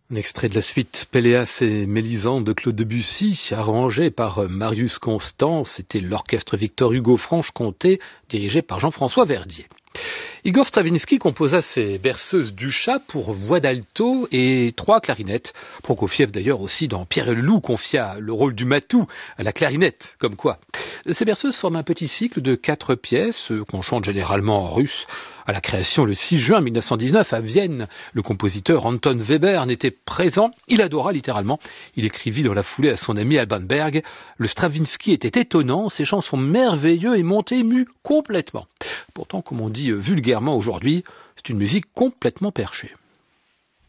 Un extrait de la suite Péléas et Mélisande de Claude Debussy, arrangé par Marius Constant. C'était l'orchestre Victor Hugo Franche-Comté, dirigé par Jean-François Verdier. Igor Stravinsky composa ses berceuses du chat pour voix d'alto et 3 clarinettes. Prokofiev d'ailleurs aussi dans Pierre et le Loup confia le rôle du matou à la clarinette, comme quoi. Ces berceuses forment un petit cycle de 4 pièces qu'on chante généralement en russe. À la création le 6 juin 1919 à Vienne, le compositeur Anton Webern était présent. Il adora littéralement. Il écrivit dans la foulée à son ami Alban Berg. Le Stravinsky était étonnant, ses chants sont merveilleux et m'ont ému complètement. Pourtant, comme on dit vulgairement aujourd'hui, c'est une musique complètement perchée.